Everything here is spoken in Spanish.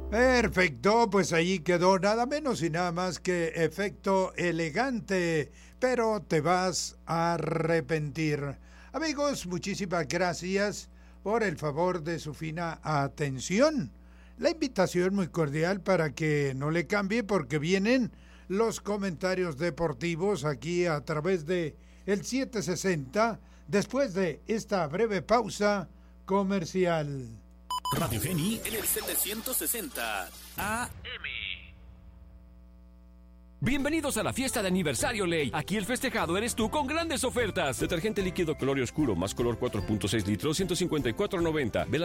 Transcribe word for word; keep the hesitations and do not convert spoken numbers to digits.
Perfecto, pues ahí quedó nada menos y nada más que Efecto Elegante, pero te vas a arrepentir. Amigos, muchísimas gracias por el favor de su fina atención. La invitación muy cordial para que no le cambie porque vienen los comentarios deportivos aquí a través de el setecientos sesenta después de esta breve pausa comercial. Radio Geni en el setecientos sesenta A M. Bienvenidos a la fiesta de aniversario Ley. Aquí el festejado eres tú con grandes ofertas. Detergente líquido color oscuro más color cuatro punto seis litros, ciento cincuenta y cuatro noventa. Vela